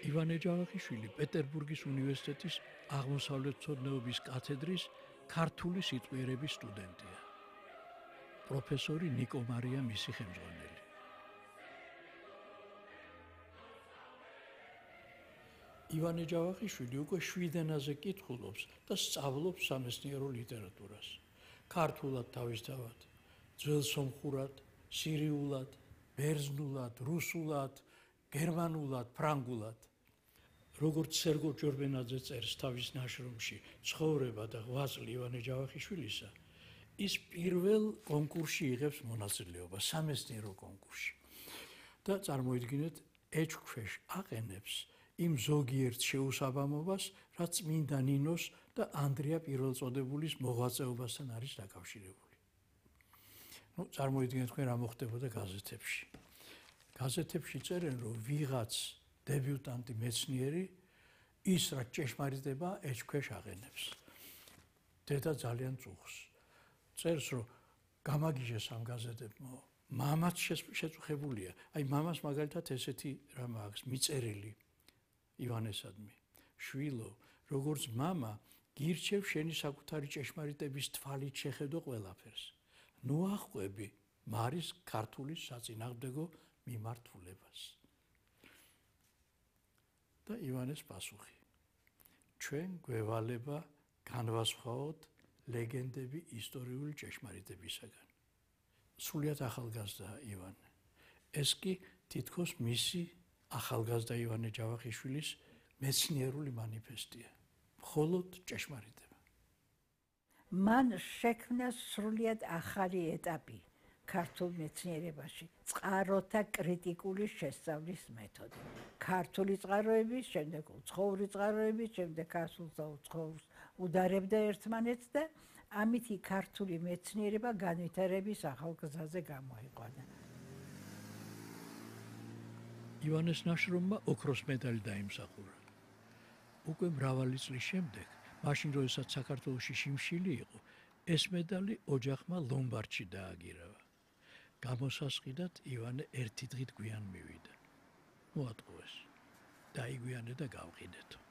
ივანე ჯავახიშვილი პეტერბურგის უნივერსიტეტის აღმოსავლეთმცოდნეობის კათედრის ქართული სიტყვიერების სტუდენტია. პროფესორი ნიკო მარია მისი ხელმძღვანელი. ივანე ჯავახიშვილი უკვე 7 ენაზე კითხულობს და სწავლობს სამეცნიერო ლიტერატურას. ქართულად თავისთავად, ძველსომხურად, სირიულად, ბერძნულად, რუსულად, გერმანულად, ფრანგულად. როგორც სერგო ჯორბენაძე წერს თავის ნაშრომში ცხოვრება და ღვაწლი ივანე ჯავახიშვილისა, ის პირველ კონკურსში იღებს მონაწილეობა, სამეცნიერო კონკურსში. და წარმოიდგინეთ, ეჭვქვეშ აყენებს იმ ზოგიერთ შეუსაბამობას, რაც წმინდა ნინოს და ანდრია პირველწოდებულის მოღვაწეობასთან არის დაკავშირებული. წარმოიდგინეთ თქვენ რა მოხდებოდა გაზეთებში. გაზეთებში წერენ, რომ ვიღაც დებიუტანტი მეცნიერი ის რაც ჭეშმარიტება ეჭვქვეშ აყენებს. დედა ძალიან წუხს. წერს, რომ გამაგიჟეს ამ გაზეთებმა, მამაც შეწუხებულია. აი მამას მაგალითად ესეთი რამ აქვს მიწერილი ივანესადმი. შვილო, როგორც მამა, გირჩევ შენი საკუთარი ჭეშმარიტების თვალით შეხედო ყველაფერს. ნუ ახვევი მარის ქართული საწინააღმდეგო მიმართულებას. და ივანეს პასუხი. ჩვენ გვევალება განვასხვაოთ ლეგენდები ისტორიული ჭეშმარიტებისაგან. სრულიად ახალგაზრდა ივანე. ეს კი თითქოს მისი ახალგაზრდა ივანე ჯავახიშვილის მეცნიერული მანიფესტია. მხოლოდ ჭეშმარიტება. მან შექმნა სრულიად ახალი ეტაპი ქართულ მეცნიერებაში, წყაროთა კრიტიკული შესწავლის მეთოდი. ქართული წყაროების, შემდეგ უცხოური წყაროების, შემდეგ ქართულს და უცხოურს უდარებდა ერთმანეთს და ამითი ქართული მეცნიერება განვითარების ახალ გზაზე გამოიყვანა. ივანეს ნაშრომმა ოქროს მედალი დაიმსახურა. უკვე მრავალი წლის შემდეგ, მაშინ როდესაც საქართველოში შიმშილი იყო, ეს მედალი ოჯახმა ლომბარდში დააგირავა. გამოსასყიდად ივანე ერთი დღით გვიან მივიდა. მოატყუეს. დაიგვიანე და გავყიდეთო.